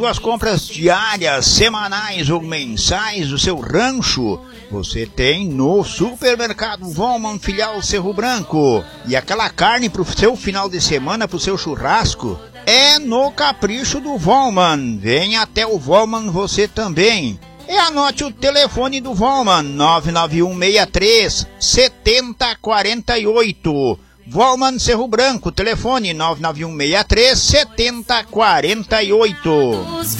suas compras diárias, semanais ou mensais do seu rancho, você tem no Supermercado Vollmann, filial Cerro Branco. E aquela carne pro seu final de semana, pro seu churrasco, é no Capricho do Vollmann. Venha até o Vollmann você também. E anote o telefone do Vollmann, 99163 7048. Vollmann Cerro Branco, telefone 99163 7048.